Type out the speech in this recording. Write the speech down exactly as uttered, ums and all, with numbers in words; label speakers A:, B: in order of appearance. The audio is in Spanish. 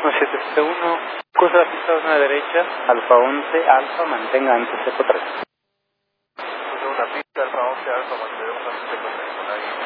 A: uno siete siete uno, curso de pista una derecha, alfa once, alfa, mantenga antes seco tres.
B: Curso una pista, alfa once, alfa, mantenemos antes seco tres, con ahí.